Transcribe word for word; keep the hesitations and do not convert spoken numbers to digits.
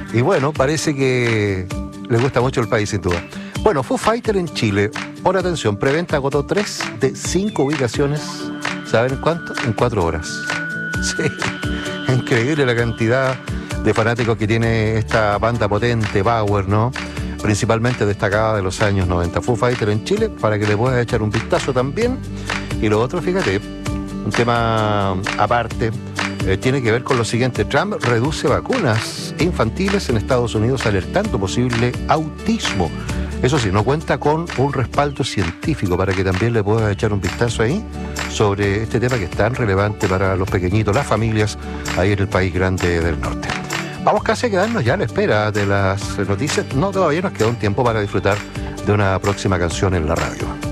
Y bueno, parece que le gusta mucho el país, sin duda. Bueno, Foo Fighter en Chile, por atención, preventa agotó tres de cinco ubicaciones. ¿Saben en cuánto? En cuatro horas. Sí, increíble la cantidad de fanáticos que tiene esta banda potente, Power, ¿no? Principalmente destacada de los años noventa. Foo Fighter en Chile, para que le puedas echar un vistazo también. Y lo otro, fíjate, un tema aparte, eh, tiene que ver con lo siguiente. Trump reduce vacunas infantiles en Estados Unidos, alertando posible autismo. Eso sí, no cuenta con un respaldo científico, para que también le puedas echar un vistazo ahí sobre este tema que es tan relevante para los pequeñitos, las familias, ahí en el país grande del norte. Vamos casi a quedarnos ya a la espera de las noticias. No, todavía nos queda un tiempo para disfrutar de una próxima canción en la radio.